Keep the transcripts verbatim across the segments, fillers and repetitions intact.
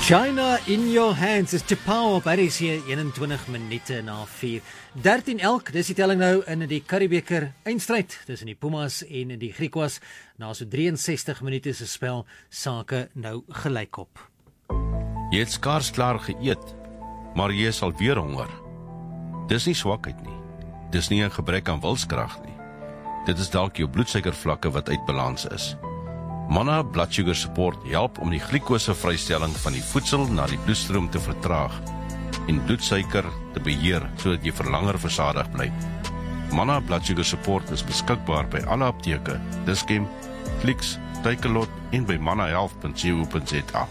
China in your hands is Chapao op R S C eenentwintig minute na vier. dertien elk, dis die telling nou in die Curriebeeker eindstryd tussen die Pumas en die Griquas. Na so drieënsestig minute se spel, sake nou gelykop. Jy het skaars klaar geëet, maar jy is al weer honger. Dis nie swakheid nie. Dis nie 'n gebrek aan wilskrag nie. Dit is dalk jou bloedsuikervlakke wat uit balans is. Manna Blood Sugar Support help om die glikose vrystelling van die voedsel na die bloedstroom te vertraag en bloedsuiker te beheer sodat jy vir langer versadig bly. Manna Blood Sugar Support is beskikbaar by alle apteke, Dis-Chem, Clicks, Takealot en by manna health punt co punt za.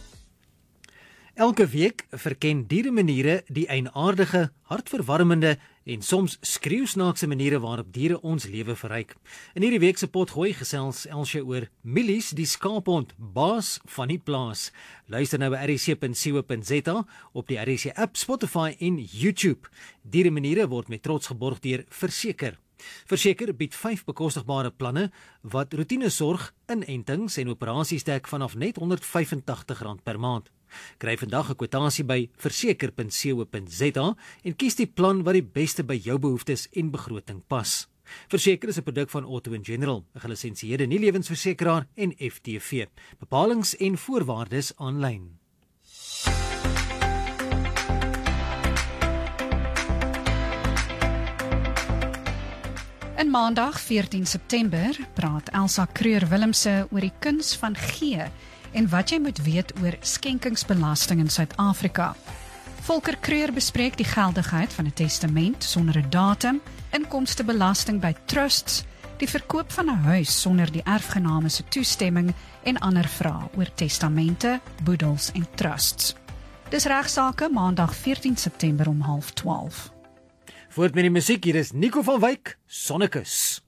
Elke week verken dieremaniere die eienaardige, hartverwarmende en soms skreeusnaakse maniere waarop diere ons lewe verryk. In hierdie week se pot gooi gesels Elsje oor Milies, die skaaphond, baas van die plaas. Luister nou by r s c punt co punt za, op die R S C app, Spotify en YouTube. Dieremaniere word met trots geborg deur Verseker. Verseker bied vyf bekostigbare planne wat routinesorg, inentings en operasies dek vanaf net honderd vyf en tagtig rand per maand. Kry vandag 'n kwotasie by verseker punt co punt za en kies die plan wat die beste by jou behoeftes en begroting pas. Verseker is 'n produk van Auto and General, 'n gelisensieerde nie-lewensversekeraar en F T V. Bepalings en voorwaardes aanlyn. In Maandag veertien September praat Elsa Kreur-Willemse oor die kuns van gee en wat jy moet weet oor skenkingsbelasting in Suid-Afrika. Volker Kreur bespreek die geldigheid van 'n testament sonder 'n datum, inkomstebelasting by trusts, die verkoop van 'n huis sonder die erfgename se toestemming en ander vrae oor testamente, boedels en trusts. Dis regsaake Maandag veertien September om half twaalf. Voort met die musiek, hier is Nico van Wyk, Sonnekus.